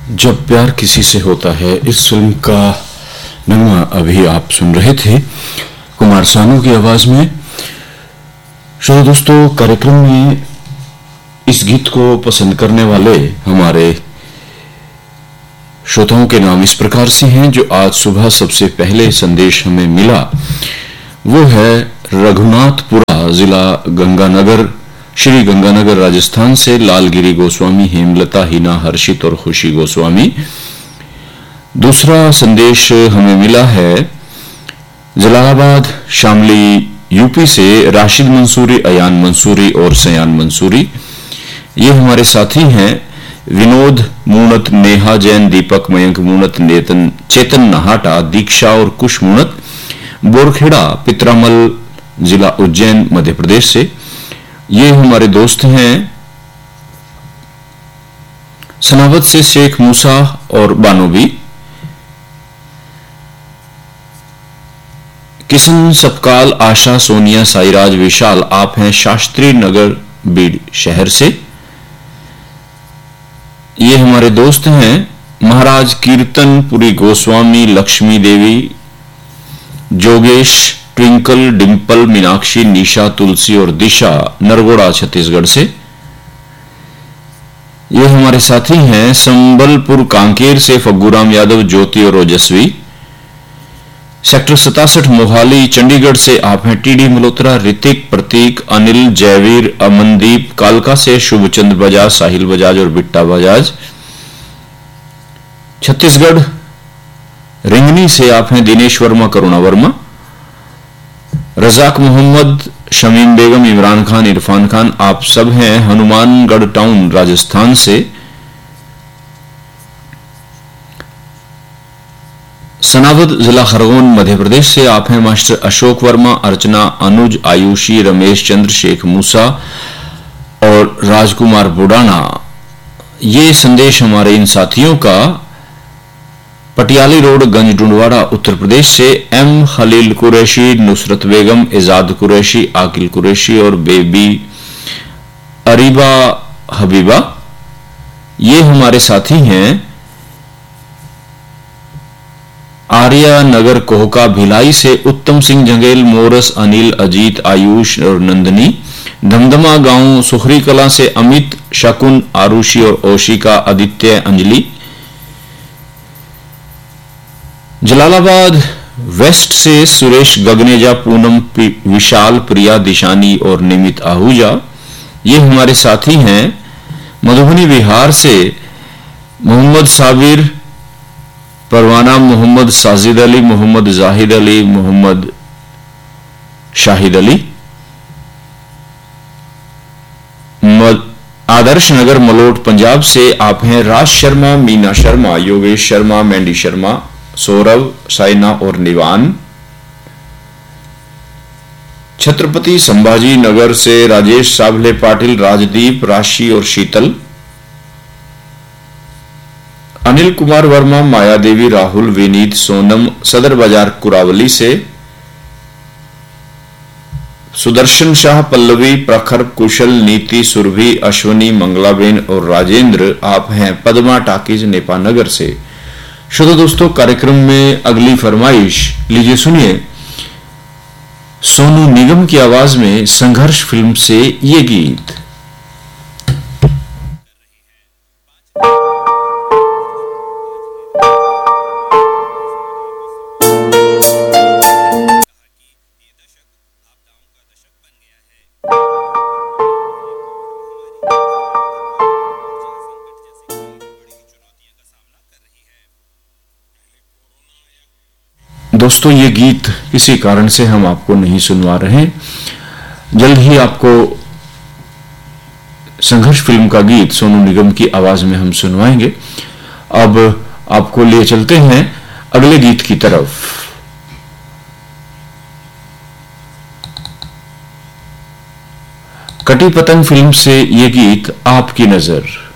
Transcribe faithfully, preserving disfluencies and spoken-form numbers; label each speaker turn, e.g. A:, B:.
A: जब प्यार किसी से होता है, इस फिल्म का नगमा अभी आप सुन रहे थे कुमार सानू की आवाज में। श्रोता दोस्तों, कार्यक्रम में इस गीत को पसंद करने वाले हमारे श्रोताओं के नाम इस प्रकार से हैं। जो आज सुबह सबसे पहले संदेश हमें मिला वो है रघुनाथपुरा, जिला गंगानगर, श्री गंगानगर, राजस्थान से लालगिरी गोस्वामी, हेमलता, हिना, हर्षित और खुशी गोस्वामी। दूसरा संदेश हमें मिला है जलालाबाद, शामली, यूपी से राशिद मंसूरी, अयान मंसूरी और सयान मंसूरी। ये हमारे साथी हैं विनोद मूणत, नेहा जैन, दीपक, मयंक मूणत, नेतन, चेतन नहाटा, दीक्षा और कुश मूणत, बोरखेड़ा, पित्रामल, जिला उज्जैन, मध्य प्रदेश से। ये हमारे दोस्त हैं सनावत से शेख मूसा और बानोबी, किशन, सपकाल, आशा, सोनिया, साईराज, विशाल। आप हैं शास्त्री नगर, बीड़ शहर से। ये हमारे दोस्त हैं महाराज कीर्तनपुरी गोस्वामी, लक्ष्मी देवी, जोगेश, ट्विंकल, डिंपल, मीनाक्षी, निशा, तुलसी और दिशा, नरगोड़ा, छत्तीसगढ़ से। ये हमारे साथी हैं संबलपुर कांकेर से फग्गूराम यादव, ज्योति और ओजस्वी। सेक्टर सतासठ मोहाली, चंडीगढ़ से आप हैं टीडी मल्होत्रा, ऋतिक, प्रतीक, अनिल, जयवीर, अमनदीप। कालका से शुभचंद बजाज, साहिल बजाज और बिट्टा बजाज। छत्तीसगढ़ रिंगनी से आप हैं दिनेश वर्मा, करुणा वर्मा। रजाक मोहम्मद, शमीम बेगम, इमरान खान, इरफान खान। आप सब हैं हनुमानगढ़ टाउन, राजस्थान से। सनावद, जिला खरगोन, मध्य प्रदेश से आप हैं मास्टर अशोक वर्मा, अर्चना, अनुज, आयुषी, रमेश चंद्र, शेख मूसा और राजकुमार बुडाना। ये संदेश हमारे इन साथियों का पटियाली रोड, गंज डुंडवाड़ा, उत्तर प्रदेश से एम खलील कुरैशी, नुसरत बेगम, एजाद कुरैशी, आकिल कुरैशी और बेबी अरीबा हबीबा। ये हमारे साथी हैं आर्या नगर, कोहका, भिलाई से उत्तम सिंह जंगेल, मोरस, अनिल, अजीत, आयुष और नंदनी। धमधमा गांव, सुखरी कला से अमित, शकुन, आरुषि और ओशिका, आदित्य, अंजलि। जलालाबाद वेस्ट से सुरेश गगनेजा, पूनम, विशाल, प्रिया, दिशानी और निमित आहूजा। ये हमारे साथी हैं मधुबनी बिहार से मोहम्मद साबिर, परवाना, मोहम्मद साजिद अली, मोहम्मद जाहिद अली, मोहम्मद शाहिद अली। आदर्श नगर, मलोट, पंजाब से आप हैं राज शर्मा, मीना शर्मा, योगेश शर्मा, मैंडी शर्मा, सौरभ, साइना और निवान। छत्रपति संभाजी नगर से राजेश, साबले, पाटिल, राजदीप, राशि और शीतल। अनिल कुमार वर्मा, माया देवी, राहुल, विनीत, सोनम। सदर बाजार कुरावली से सुदर्शन शाह, पल्लवी, प्रखर, कुशल, नीति, सुरभि, अश्वनी, मंगलाबेन और राजेंद्र। आप हैं पद्मा टाकीज, नेपानगर से। श्रोता दोस्तों, कार्यक्रम में अगली फरमाइश लीजिए, सुनिए सोनू निगम की आवाज में संघर्ष फिल्म से ये गीत। दोस्तों, ये गीत किसी कारण से हम आपको नहीं सुनवा रहे। जल्द ही आपको संघर्ष फिल्म का गीत सोनू निगम की आवाज में हम सुनवाएंगे। अब आपको ले चलते हैं अगले गीत की तरफ। कटी पतंग फिल्म से ये गीत, आपकी नजर।